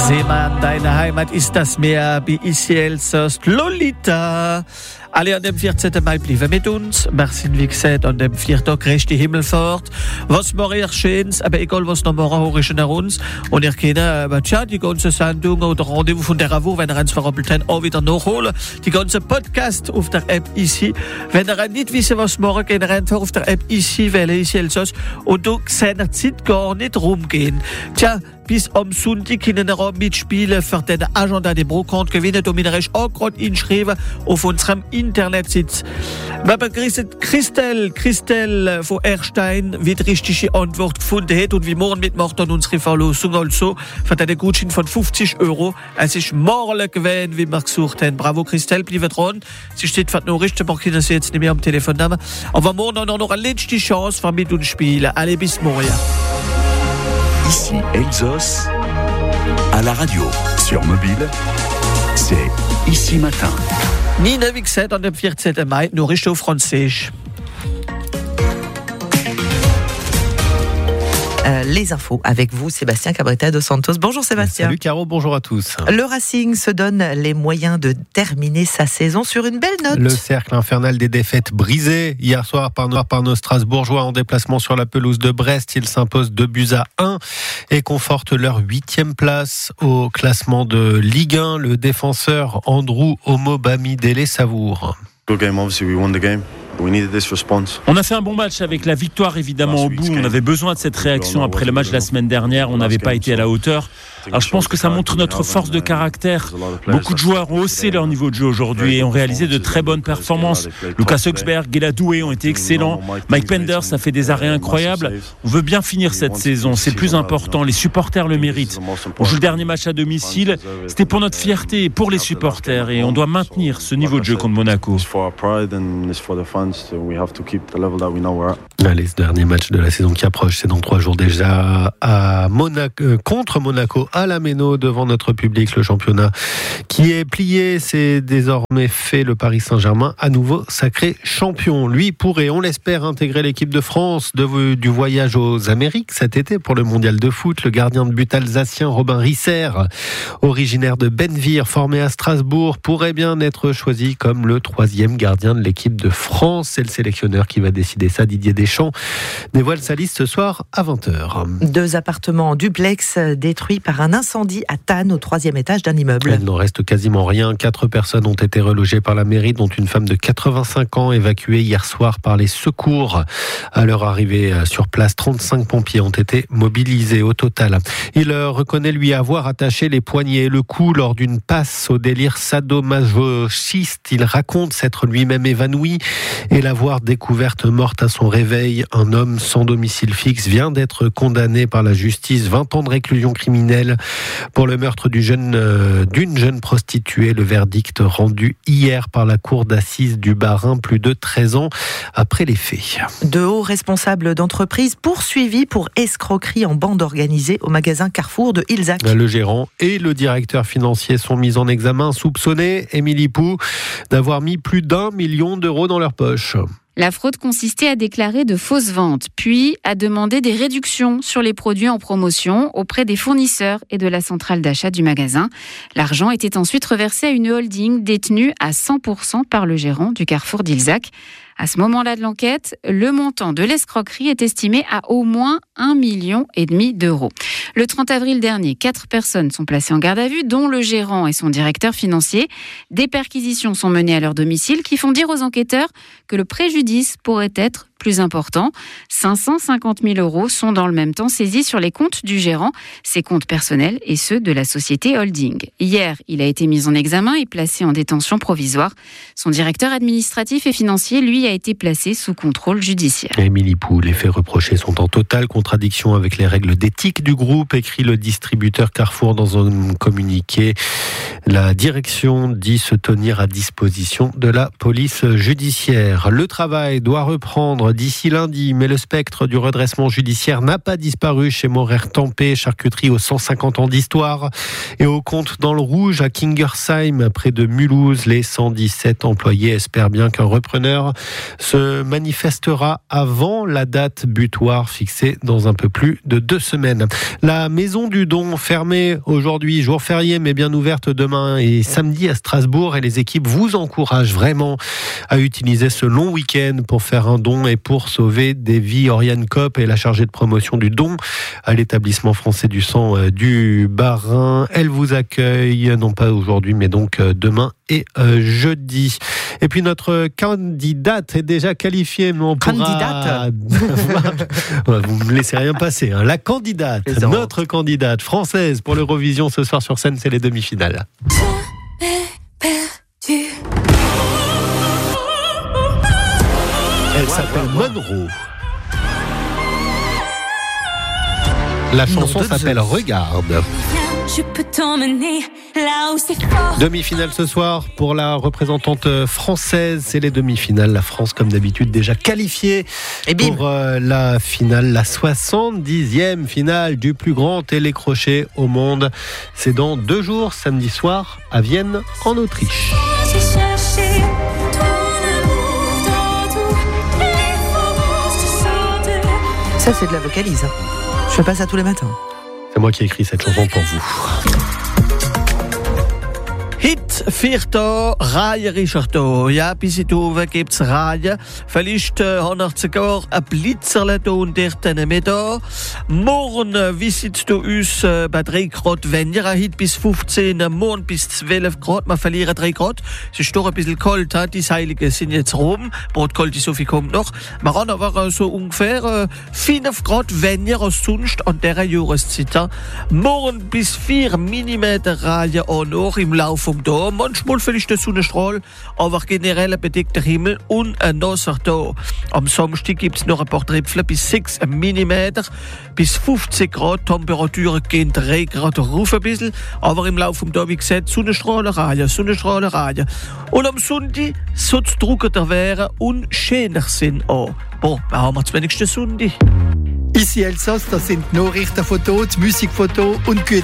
Seemann, deine Heimat ist das Meer, wie Elsass, Lolita. Alle an dem 14. Mai bleiben mit uns. Wir sind, wie gesagt, an dem 4. Tag Christi Himmelfahrt. Was morgen ihr Schönes, aber egal was noch morgen hoch ist nach uns. Und ihr könnt die ganze Sendung oder Rendezvous von der Woche, wenn ihr eins verrappelt habt, auch wieder nachholen. Die ganze Podcast auf der App ici. Wenn ihr nicht wisst, was morgen geht, ihr einfach auf der App ici, weil ici Elsass. Und du seiner Zeit gar nicht rumgehen. Bis am Sonntag können wir mitspielen für den Agenda des Brocantes gewinnen. Du musst auch gerade inschreiben auf unserem Internetsitz. Wir begrüßen Christelle von Erstein, wie die richtige Antwort gefunden hat und wie morgen mitmacht an unsere Verlosung also für den Gutschein von 50 €. Es ist morgen gewesen, wie wir gesucht haben. Bravo Christelle, bleibe dran. Sie steht für die Nachrichten, wir können sie jetzt nicht mehr am Telefon nehmen. Aber morgen haben wir noch eine letzte Chance für mit uns spielen. Allez, bis morgen. Ici Elsass, à la radio, sur mobile, c'est Ici Matin. Nina, wie gesagt, an dem 14. Mai, Nachrichten auf Französisch. Les infos avec vous, Sébastien Cabrita dos Santos. Bonjour Sébastien. Salut Caro, bonjour à tous. Le Racing se donne les moyens de terminer sa saison sur une belle note. Le cercle infernal des défaites brisé hier soir par nos Strasbourgeois en déplacement sur la pelouse de Brest. Ils s'imposent 2-1 et confortent leur 8e place au classement de Ligue 1. Le défenseur Andrew Omobamidele savoure. Good game, obviously we won the game. On a fait un bon match avec la victoire évidemment au bout. On avait besoin de cette réaction après le match de la semaine dernière. On n'avait pas été à la hauteur. Alors je pense que ça montre notre force de caractère. Beaucoup de joueurs ont haussé leur niveau de jeu aujourd'hui et ont réalisé de très bonnes performances. Lucas Högsberg, Gela Doué ont été excellents. Mike Penders a fait des arrêts incroyables. On veut bien finir cette saison, c'est le plus important. Les supporters le méritent. On joue le dernier match à domicile. C'était pour notre fierté et pour les supporters et on doit maintenir ce niveau de jeu contre Monaco. Allez, ce dernier match de la saison qui approche, c'est dans 3 jours déjà à contre Monaco à la Méno devant notre public. Le championnat qui est plié, c'est désormais fait. Le Paris Saint-Germain à nouveau sacré champion. Lui pourrait, on l'espère, intégrer l'équipe de France du voyage aux Amériques cet été pour le mondial de foot. Le gardien de but alsacien Robin Risser, originaire de Benvir, formé à Strasbourg, pourrait bien être choisi comme le 3e gardien de l'équipe de France. C'est le sélectionneur qui va décider ça. Didier Deschamps dévoile sa liste ce soir à 20h. 2 appartements en duplex détruits par un incendie à Tannes au 3e étage d'un immeuble. Il n'en reste quasiment rien. 4 personnes ont été relogées par la mairie, dont une femme de 85 ans évacuée hier soir par les secours. À leur arrivée sur place, 35 pompiers ont été mobilisés au total. Il reconnaît lui avoir attaché les poignets et le cou lors d'une passe au délire sadomasochiste. Il raconte s'être lui-même évanoui et l'avoir découverte morte à son réveil. Un homme sans domicile fixe vient d'être condamné par la justice. 20 ans de réclusion criminelle pour le meurtre d'une jeune prostituée. Le verdict rendu hier par la cour d'assises du Bas-Rhin, plus de 13 ans après les faits. 2 hauts responsables d'entreprise poursuivis pour escroquerie en bande organisée au magasin Carrefour de Ilzac. Le gérant et le directeur financier sont mis en examen, soupçonnés, Émilie Pou, d'avoir mis plus d'1 million d'euros dans leur poche. La fraude consistait à déclarer de fausses ventes, puis à demander des réductions sur les produits en promotion auprès des fournisseurs et de la centrale d'achat du magasin. L'argent était ensuite reversé à une holding détenue à 100% par le gérant du Carrefour d'Ilzac. À ce moment-là de l'enquête, le montant de l'escroquerie est estimé à au moins 1,5 million d'euros. Le 30 avril dernier, 4 personnes sont placées en garde à vue, dont le gérant et son directeur financier. Des perquisitions sont menées à leur domicile qui font dire aux enquêteurs que le préjudice pourrait être plus important. 550 000 € sont dans le même temps saisis sur les comptes du gérant, ses comptes personnels et ceux de la société holding. Hier, il a été mis en examen et placé en détention provisoire. Son directeur administratif et financier, lui, a été placé sous contrôle judiciaire. Émilie Pou, les faits reprochés sont en totale contradiction avec les règles d'éthique du groupe, écrit le distributeur Carrefour dans un communiqué. La direction dit se tenir à disposition de la police judiciaire. Le travail doit reprendre d'ici lundi, mais le spectre du redressement judiciaire n'a pas disparu chez Morer-Tempé, charcuterie aux 150 ans d'histoire. Et au compte dans le rouge à Kingersheim, près de Mulhouse, les 117 employés espèrent bien qu'un repreneur se manifestera avant la date butoir fixée dans un peu plus de 2 semaines. La maison du don fermée aujourd'hui, jour férié mais bien ouverte demain et samedi à Strasbourg, et les équipes vous encouragent vraiment à utiliser ce long week-end pour faire un don et pour sauver des vies. Oriane Kopp est la chargée de promotion du don à l'établissement français du sang du Bas-Rhin. Elle vous accueille, non pas aujourd'hui mais donc demain et jeudi. Et puis notre candidate est déjà qualifiée, mais on pourra... Vous me laissez rien passer. Hein. La candidate, notre candidate française pour l'Eurovision ce soir sur scène, c'est les demi-finales. Elle s'appelle Monroe. La chanson s'appelle Regarde. Je peux t'emmener là où c'est fort. Demi-finale ce soir pour la représentante française. C'est les demi-finales. La France, comme d'habitude, déjà qualifiée pour la finale, la 70e finale du plus grand télécrochet au monde. C'est dans 2 jours, samedi soir, à Vienne, en Autriche. Ça, c'est de la vocalise. Je fais pas ça tous les matins. C'est moi qui ai écrit cette chanson pour vous. Hit vierto, Reihe Richardo. Ja, bis in Uwe gibt's Reihe. Vielleicht haben wir sogar ein Blitzerle da und der mit da. Morgen wisset du uns bei 3 Grad weniger. Heute bis 15, morgen bis 12 Grad. Wir verlieren 3 Grad. Es ist doch ein bisschen kalt. Die Seiligen sind jetzt rum. Brotkalt, so viel kommt noch. Wir haben aber so ungefähr 5 Grad weniger als sonst an dieser Jahreszeit. Morgen bis 4 mm Reihe auch noch im Laufe vom Tag. Manchmal vielleicht der Sonnenstrahl, aber generell ein bedeckter Himmel und ein nasser Tag. Am Samstag gibt es noch ein paar Tröpfchen bis 6 mm, bis 15 Grad. Temperaturen gehen 3 Grad rauf ein bisschen, aber im Laufe des Tages, wie gesagt, Sonnenstrahlerei. Und am Sonntag soll es trockener werden und schöner sein auch. Bon, dann haben wir zumindest den Sonntag. Ici Elsass, das sind Nachrichtenfotos, Musikfotos und